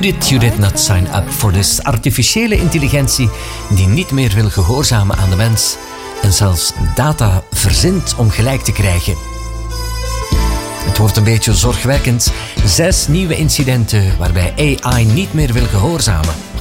you did not sign up for this. Artificiële intelligentie die niet meer wil gehoorzamen aan de mens en zelfs data verzint om gelijk te krijgen. Het wordt een beetje zorgwekkend. 6 nieuwe incidenten waarbij AI niet meer wil gehoorzamen.